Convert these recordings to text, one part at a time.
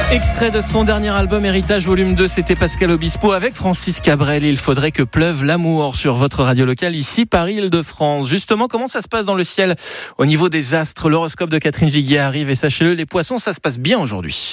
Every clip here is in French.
Extrait de son dernier album Héritage Volume 2, c'était Pascal Obispo avec Francis Cabrel. Il faudrait que pleuve l'amour sur votre radio locale ici, Paris-Île-de-France. Justement, comment ça se passe dans le ciel au niveau des astres? L'horoscope de Catherine Viguier arrive et sachez-le, les poissons, ça se passe bien aujourd'hui.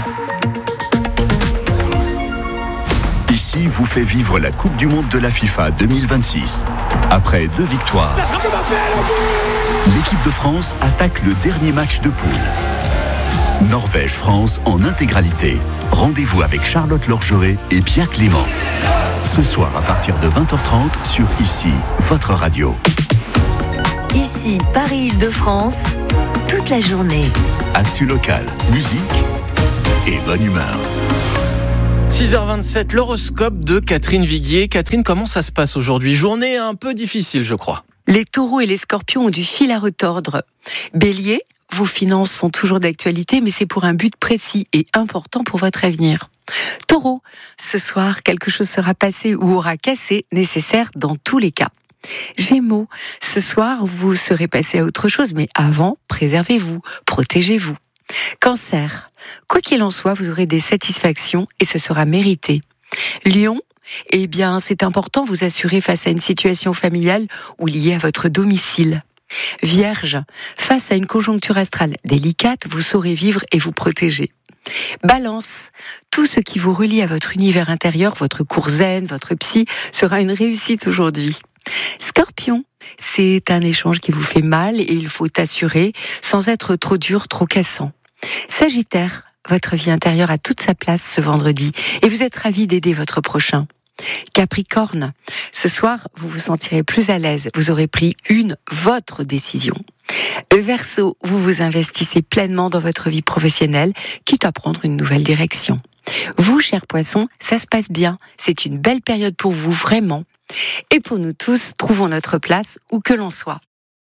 Ici vous fait vivre la Coupe du Monde de la FIFA 2026. Après 2 victoires, l'équipe de France attaque le dernier match de poule. Norvège-France en intégralité. Rendez-vous avec Charlotte Lorgeret et Pierre Clément. Ce soir à partir de 20h30 sur Ici, votre radio. Ici, Paris-Île-de-France, toute la journée. Actu local, musique et bonne humeur. 6h27, l'horoscope de Catherine Viguier. Catherine, comment ça se passe aujourd'hui? Journée un peu difficile, je crois. Les taureaux et les scorpions ont du fil à retordre. Bélier, vos finances sont toujours d'actualité, mais c'est pour un but précis et important pour votre avenir. Taureau, ce soir, quelque chose sera passé ou aura cassé, nécessaire dans tous les cas. Gémeaux, ce soir, vous serez passé à autre chose, mais avant, préservez-vous, protégez-vous. Cancer, quoi qu'il en soit, vous aurez des satisfactions et ce sera mérité. Lion, eh bien, c'est important, vous assurer face à une situation familiale ou liée à votre domicile. Vierge, face à une conjoncture astrale délicate, vous saurez vivre et vous protéger. Balance, tout ce qui vous relie à votre univers intérieur, votre cours zen, votre psy, sera une réussite aujourd'hui. Scorpion, c'est un échange qui vous fait mal et il faut assurer sans être trop dur, trop cassant. Sagittaire, votre vie intérieure a toute sa place ce vendredi et vous êtes ravi d'aider votre prochain. Capricorne, ce soir, vous vous sentirez plus à l'aise, vous aurez pris votre décision. Verseau, vous vous investissez pleinement dans votre vie professionnelle, quitte à prendre une nouvelle direction. Vous, chers poissons, ça se passe bien, c'est une belle période pour vous, vraiment. Et pour nous tous, trouvons notre place où que l'on soit.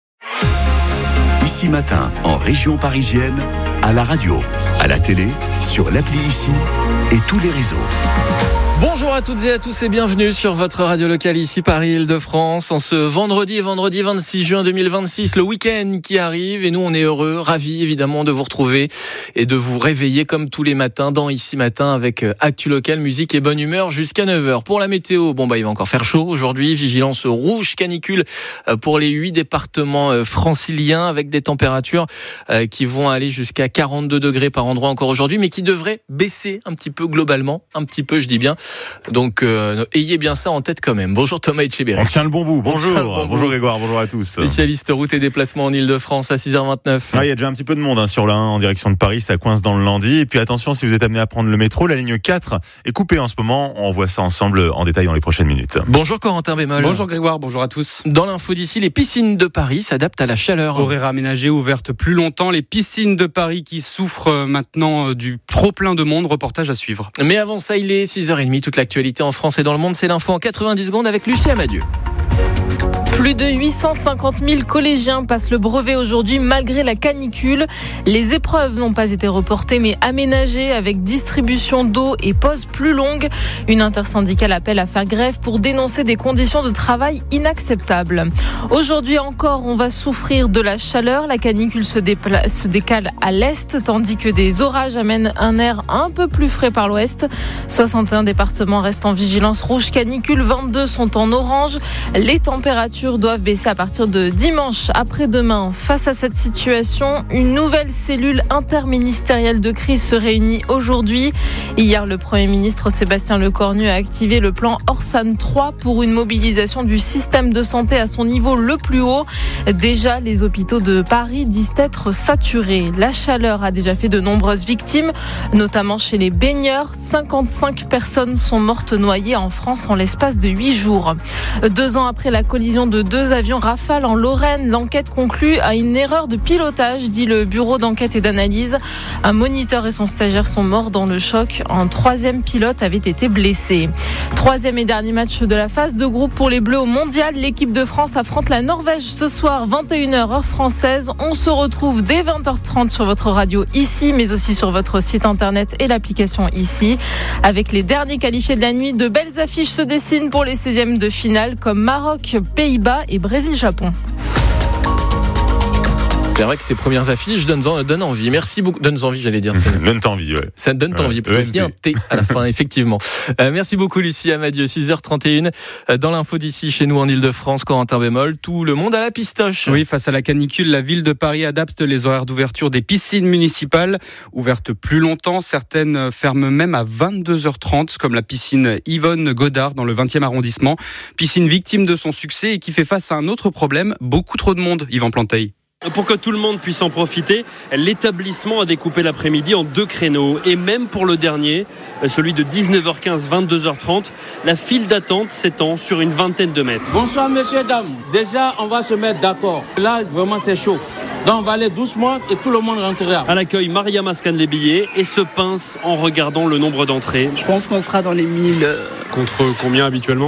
Ici matin, en région parisienne, à la radio, à la télé, sur l'appli Ici et tous les réseaux. Bonjour à toutes et à tous et bienvenue sur votre radio locale ici Paris-Île-de-France en ce vendredi 26 juin 2026, le week-end qui arrive et nous on est heureux, ravis évidemment de vous retrouver et de vous réveiller comme tous les matins dans Ici Matin avec Actu Local, musique et bonne humeur jusqu'à 9h. Pour la météo, il va encore faire chaud aujourd'hui, vigilance rouge canicule pour les 8 départements franciliens avec des températures qui vont aller jusqu'à 42 degrés par endroit encore aujourd'hui mais qui devraient baisser un petit peu globalement, un petit peu je dis bien. Donc ayez bien ça en tête quand même. Bonjour Thomas Etcheberry. On tient le bon bout. Bonjour. Bonjour Grégoire, bonjour à tous. Spécialiste route et déplacement en Ile-de-France à 6h29. Il y a déjà un petit peu de monde sur la 1 en direction de Paris, ça coince dans le Landy. Et puis attention, si vous êtes amené à prendre le métro, la ligne 4 est coupée en ce moment. On voit ça ensemble en détail dans les prochaines minutes. Bonjour Corentin Bémol. Bonjour Grégoire, bonjour à tous. Dans l'info d'ici, les piscines de Paris s'adaptent à la chaleur. Horaires aménagés, ouvertes plus longtemps. Les piscines de Paris qui souffrent maintenant du trop plein de monde. Reportage à suivre. Mais avant ça, il est 6h30. Toute l'actualité en France et dans le monde, c'est l'info en 90 secondes avec Lucie Amadieu. Plus de 850 000 collégiens passent le brevet aujourd'hui malgré la canicule. Les épreuves n'ont pas été reportées mais aménagées avec distribution d'eau et pauses plus longues. Une intersyndicale appelle à faire grève pour dénoncer des conditions de travail inacceptables. Aujourd'hui encore, on va souffrir de la chaleur. La canicule se décale à l'est tandis que des orages amènent un air un peu plus frais par l'ouest. 61 départements restent en vigilance rouge canicule, 22 sont en orange. Les températures doivent baisser à partir de dimanche après-demain. Face à cette situation, une nouvelle cellule interministérielle de crise se réunit aujourd'hui. Hier, le Premier ministre Sébastien Lecornu a activé le plan Orsan 3 pour une mobilisation du système de santé à son niveau le plus haut. Déjà, les hôpitaux de Paris disent être saturés. La chaleur a déjà fait de nombreuses victimes, notamment chez les baigneurs. 55 personnes sont mortes noyées en France en l'espace de 8 jours. 2 ans après la collision de 2 avions Rafale en Lorraine, l'enquête conclut à une erreur de pilotage, dit le bureau d'enquête et d'analyse. Un moniteur et son stagiaire sont morts dans le choc. Un 3e pilote avait été blessé. 3e et dernier match de la phase de groupe pour les Bleus au Mondial. L'équipe de France affronte la Norvège ce soir, 21h heure française. On se retrouve dès 20h30 sur votre radio Ici, mais aussi sur votre site internet et l'application Ici. Avec les derniers qualifiés de la nuit, de belles affiches se dessinent pour les 16e de finale comme Maroc, Pays-Bas et Brésil-Japon. c'est vrai que ces premières affiches donnent envie. Merci beaucoup. Donne envie, j'allais dire. Donne envie, ouais. Ça donne envie. Il y a un T à la fin, effectivement. Merci beaucoup, Lucie Amadieu. 6h31. Dans l'info d'ici, chez nous en Ile-de-France, Corentin Bémol, tout le monde à la pistoche. Oui, face à la canicule, la ville de Paris adapte les horaires d'ouverture des piscines municipales. Ouvertes plus longtemps, certaines ferment même à 22h30, comme la piscine Yvonne Godard dans le 20e arrondissement. Piscine victime de son succès et qui fait face à un autre problème, beaucoup trop de monde, Yvan Planteil. Pour que tout le monde puisse en profiter, l'établissement a découpé l'après-midi en 2 créneaux. Et même pour le dernier, celui de 19h15, 22h30, la file d'attente s'étend sur une vingtaine de mètres. Bonsoir messieurs, dames. Déjà, on va se mettre d'accord. Là, vraiment, c'est chaud. Donc, on va aller doucement et tout le monde rentrera. À l'accueil, Mariama scanne les billets et se pince en regardant le nombre d'entrées. Je pense qu'on sera dans les 1000. Contre combien habituellement ?